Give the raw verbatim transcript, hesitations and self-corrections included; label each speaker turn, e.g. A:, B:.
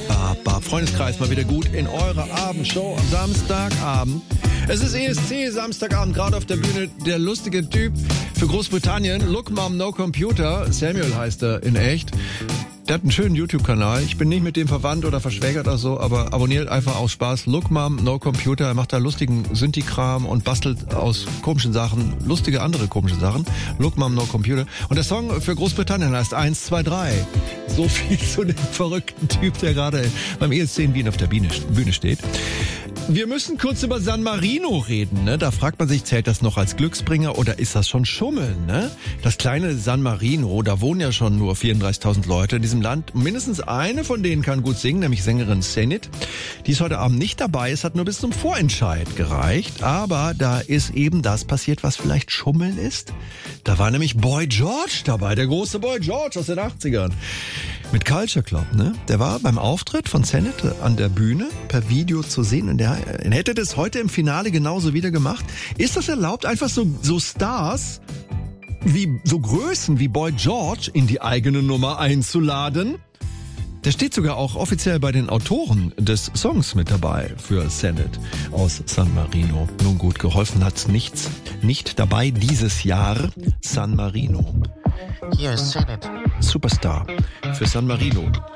A: Aber Freundeskreis mal wieder gut in eurer Abendshow am Samstagabend. Es ist E S C, Samstagabend, gerade auf der Bühne. Der lustige Typ für Großbritannien, Look Mom No Computer, Samuel heißt er in echt. Der hat einen schönen YouTube-Kanal. Ich bin nicht mit dem verwandt oder verschwägert oder so, aber abonniert einfach aus Spaß. Look Mom No Computer. Er macht da lustigen Synthi-Kram und bastelt aus komischen Sachen lustige andere komische Sachen. Look Mom No Computer. Und der Song für Großbritannien heißt eins, zwei, drei. So viel zu dem verrückten Typ, der gerade beim E S C in Wien auf der Bühne steht. Wir müssen kurz über San Marino reden, ne? Da fragt man sich, zählt das noch als Glücksbringer oder ist das schon Schummeln, ne? Das kleine San Marino, da wohnen ja schon nur vierunddreißigtausend Leute in diesem Land. Mindestens eine von denen kann gut singen, nämlich Sängerin Senit. Die ist heute Abend nicht dabei, es hat nur bis zum Vorentscheid gereicht. Aber da ist eben das passiert, was vielleicht Schummeln ist. Da war nämlich Boy George dabei, der große Boy George aus den achtzigern. Mit Culture Club, ne? Der war beim Auftritt von Senit an der Bühne per Video zu sehen und der hätte das heute im Finale genauso wieder gemacht. Ist das erlaubt, einfach so, so Stars, wie, so Größen wie Boy George in die eigene Nummer einzuladen? Der steht sogar auch offiziell bei den Autoren des Songs mit dabei für Senit aus San Marino. Nun gut, geholfen hat's nichts. Nicht dabei dieses Jahr San Marino.
B: Hier ist Senit.
A: Superstar für San Marino.